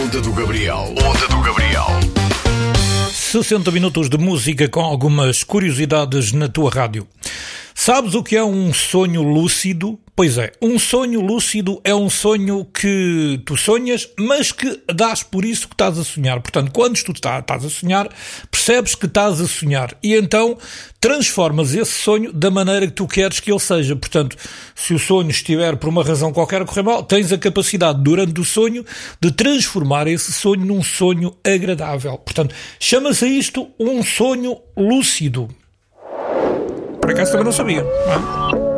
Onda do Gabriel. Onda do Gabriel. 60 minutos de música com algumas curiosidades na tua rádio. Sabes o que é um sonho lúcido? Pois é, um sonho lúcido é um sonho que tu sonhas, mas que dás por isso que estás a sonhar. Portanto, quando tu estás a sonhar, percebes que estás a sonhar e então transformas esse sonho da maneira que tu queres que ele seja. Portanto, se o sonho estiver por uma razão qualquer a correr mal, tens a capacidade durante o sonho de transformar esse sonho num sonho agradável. Portanto, chama-se isto um sonho lúcido. Por acaso também não sabia, não é?